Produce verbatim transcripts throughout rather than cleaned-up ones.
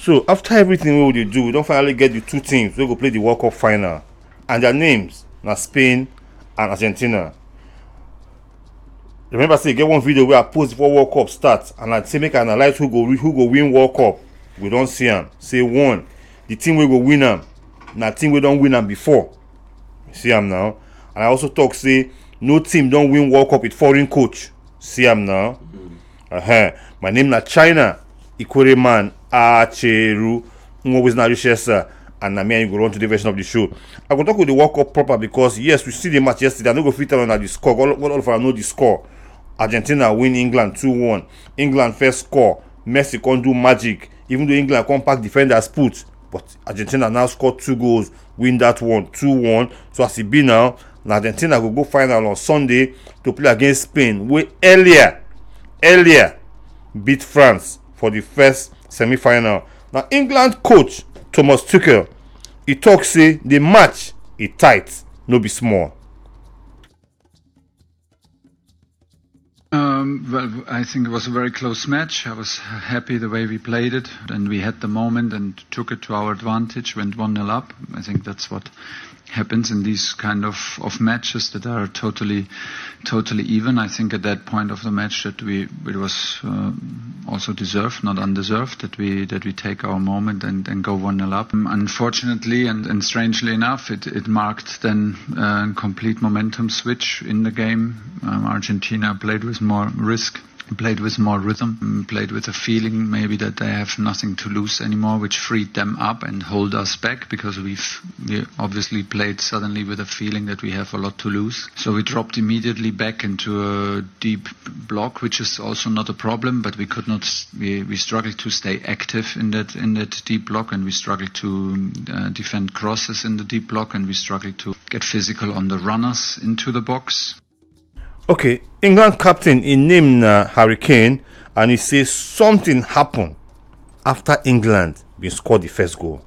So after everything we dey do, we don finally get the two teams wey go play the World Cup final, and their names na Spain and Argentina. Remember say e get one video wey I post before World Cup start, and I say make I analyse who go who go win World Cup. We don see am. Say one, the team wey go win am na team wey don win am before. See am now. And I also talk say no team don win World Cup with foreign coach. See am now. Mm-hmm. Uh-huh. My name na China Ikwereman Acheru Nwobizna, and na me and you go run to the version of the show. I go talk with the World Cup proper because yes, we see the match yesterday. I no go fit tell una the score. All, all of us know the score. Argentina win England two one. England first score. Messi can't do magic. Even though England can't pack defenders put, but Argentina now scored two goals, win that one two one. So as it be now, Argentina will go final on Sunday to play against Spain, where earlier, earlier beat France for the first semi-final. Now England coach Thomas Tuchel, he talks say the match is tight, no be small. Um, well, I think it was a very close match. I was happy the way we played it, and we had the moment and took it to our advantage, went one nil up. I think that's what happens in these kind of, of matches that are totally totally even. I think at that point of the match that we it was uh, also deserved, not undeserved, that we that we take our moment and, and go one nil up. Um, unfortunately and, and strangely enough, it, it marked then a complete momentum switch in the game. Um, Argentina played with more risk, played with more rhythm, played with a feeling maybe that they have nothing to lose anymore, which freed them up and hold us back, because we've we obviously played suddenly with a feeling that we have a lot to lose. So we dropped immediately back into a deep block, which is also not a problem, but we could not, we, we struggled to stay active in that in that deep block, and we struggled to uh, defend crosses in the deep block, and we struggled to get physical on the runners into the box. Okay, England captain, he named uh, Harry Kane, and he says something happened after England been scored the first goal.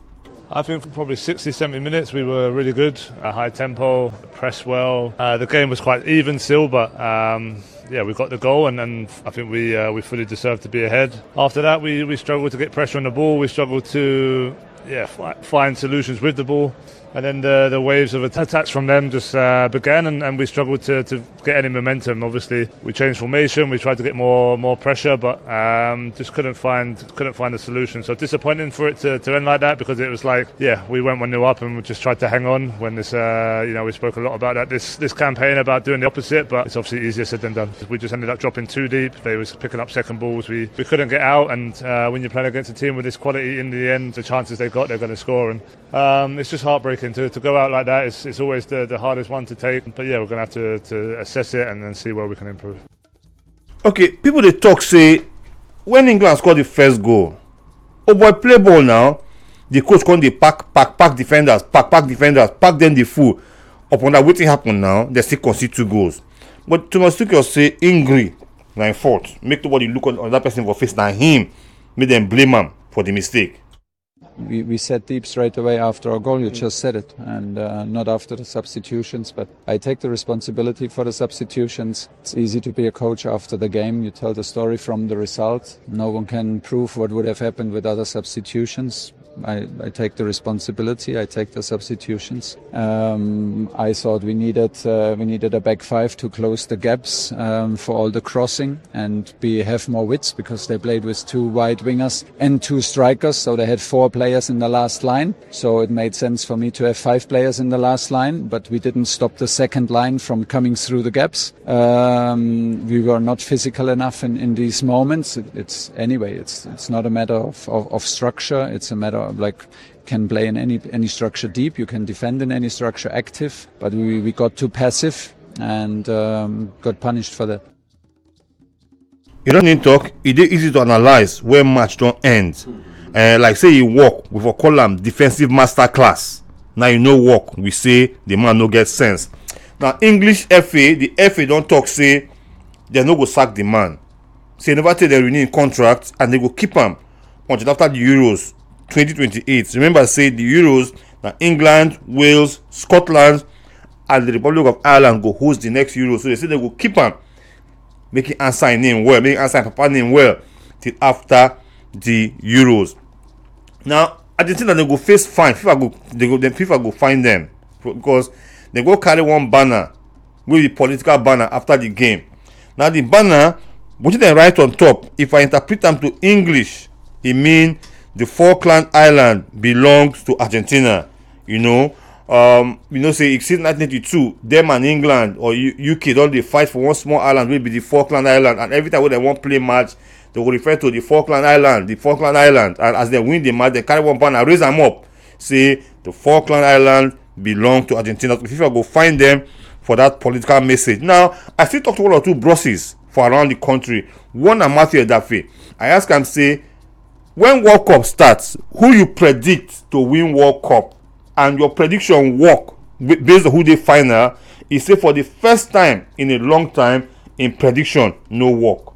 I think for probably sixty, seventy minutes we were really good, a high tempo, pressed well. Uh, the game was quite even still, but um, yeah, we got the goal, and, and I think we uh, we fully deserved to be ahead. After that, we, we struggled to get pressure on the ball. We struggled to yeah fi- find solutions with the ball. And then the the waves of attacks from them just uh, began, and, and we struggled to, to get any momentum. Obviously, we changed formation, we tried to get more more pressure, but um, just couldn't find couldn't find a solution. So disappointing for it to, to end like that, because it was like, yeah, we went one nil up and we just tried to hang on. When this, uh, you know, we spoke a lot about that this this campaign about doing the opposite, but it's obviously easier said than done. We just ended up dropping too deep. They was picking up second balls. We we couldn't get out, and uh, when you're playing against a team with this quality, in the end, the chances they got, they're going to score, and um, it's just heartbreaking. To, to go out like that, it's, it's always the, the hardest one to take. But yeah, we're going to have to, to assess it and then see where we can improve. Okay, people they talk say when England scored the first goal, oh boy, play ball now. The coach come dey pack, pack, pack defenders, pack, pack defenders, pack them the full. Upon that, waiting happen now, they still concede two goals. But Thomas Tuchel say angry, na in fault. Make nobody look on, on that person for face, na him. Make them blame him for the mistake. We, we set deep straight away after our goal, you just said it, and uh, not after the substitutions, but I take the responsibility for the substitutions. It's easy to be a coach after the game, you tell the story from the result. No one can prove what would have happened with other substitutions. I, I take the responsibility. I take the substitutions. Um, I thought we needed uh, we needed a back five to close the gaps um, for all the crossing and be have more width, because they played with two wide wingers and two strikers, so they had four players in the last line. So it made sense for me to have five players in the last line, but we didn't stop the second line from coming through the gaps. Um, we were not physical enough in, in these moments. It, it's anyway. It's it's not a matter of, of, of structure. It's a matter like can play in any any structure deep, you can defend in any structure active, but we, we got too passive and um, got punished for that. You don't need to talk, it is easy to analyze where match don't end. Mm-hmm. Uh, like say you walk with a column defensive master class. Now you know walk, we say the man no get sense. Now English F A, the F A don't talk say they no go sack the man. Say never take the renewing contract and they go keep him until after the Euros twenty twenty-eight. Remember, say the Euros, now England, Wales, Scotland, and the Republic of Ireland go host the next Euros. So they say they will keep him, make it answer name well, make it answer Papa name well till after the Euros. Now Argentina they go face fine. FIFA go they go then FIFA go find them because they go carry one banner with the political banner after the game. Now the banner, what they write on top, if I interpret them to English, it means the Falkland Island belongs to Argentina. You know, um, you know, say since nineteen eighty-two, them and England or U- UK don't they fight for one small island, will be the Falkland Island, and every time when they want play match, they will refer to the Falkland Island, the Falkland Island, and as they win the match, they carry one banner, raise them up, say the Falkland Island belong to Argentina. So FIFA go find them for that political message. Now, I still talk to one or two bosses for around the country. One and Matthew Edafe. I ask him, say, when World Cup starts, who you predict to win World Cup, and your prediction work based on who they final, he say for the first time in a long time in prediction, no work.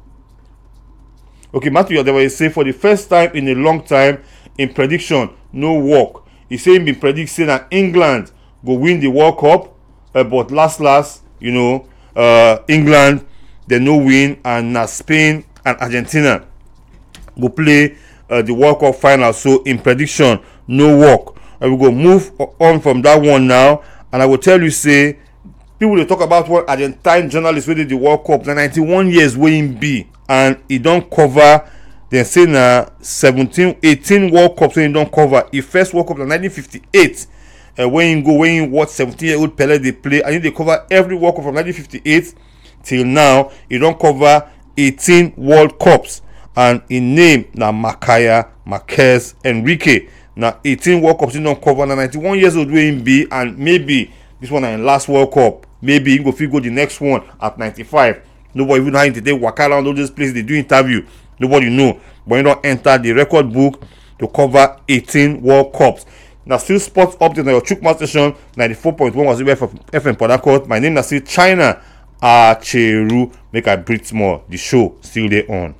Okay, Matthew Edafe say for the first time in a long time in prediction, no work. He say he been predict say that England go win the World Cup, uh, but last last, you know, uh, England they no win, and uh, Spain and Argentina go play uh, the World Cup final. So in prediction, no work. And we go move on from that one now, and I will tell you, say people they talk about what Argentine journalists wey did the World Cup, the ninety-one years wey him be, and he don't cover. They say na seventeen, eighteen World Cups wey he don't cover. His first World Cup in nineteen fifty-eight. Uh, when he go, when he watch seventeen-year-old Pele they play, and they cover every World Cup from nineteen fifty-eight till now. He don't cover eighteen World Cups, and in name na Macaya, Marquez, Enrique. Now eighteen World Cups he don't cover. Now ninety-one years old wey him be, and maybe this one na in last World Cup. Maybe he go fit go the next one at ninety-five. Nobody even know how they walk around all those places they do interview. Nobody know, but you don't enter the record book to cover eighteen World Cups. Now still sports update on your Chukma station ninety-four point one was F M Port Harcourt. My name is still China Acheru. Make I breathe more. The show still there on.